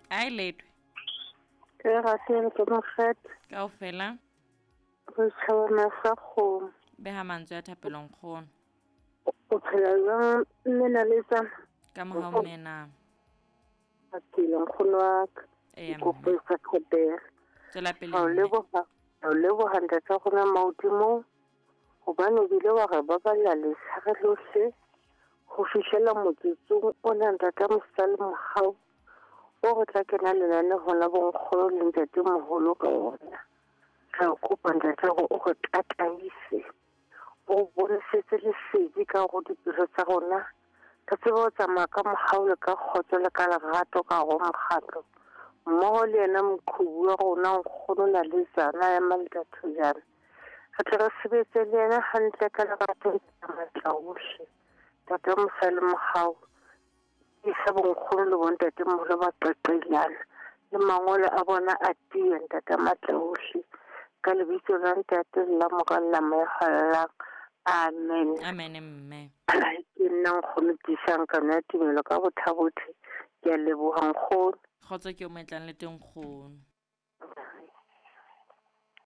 Ai letwe. Ke ratile ke mokgetho. Kaofela. Re tšhabana sa kgomo. Beha mantswe a thapelong kgono. O phela jwang mme na le tsa? Ka mohau mmena. A phela nkgono wa ka. Eya Kopo mme. sa kgopela. Tswela pele Ha o mme. leboga. Ha o leboga ntate wa rona maodimo. Hobane o bile wa re baballa lesare lohle ho fihlela motsotsong ona ntate mosale mohau. O re tla kena lenaneo la bonkgono le ntatemoholo ka ona. Re a kopa ntate hore o re tataise. O bonesetse lesedi ka go dipelo tsa rona. Ka tseba o tsamaya ka mohau le ka kgotso le ka lerato ka go mokgatlo. Mmoho le yena mokhubu wa rona nkgono na le zana ya Maldathojana. Re tle re sebetse le yena hantle ka lerato le matla ohle. Tata mosale mohau. Isa bonkgono le bontatemoholo ba qaqilana. Le mangolo a bona a tiya ntate matla ohle. Ka lebitso la ntate la moralla mehallang. Amen. Amen mme. Ke nna nkgono tisang ka nna tumelo ka bothabotlhe. Ke a leboga nkgono. Kgotso ke o metlang le teng kgono.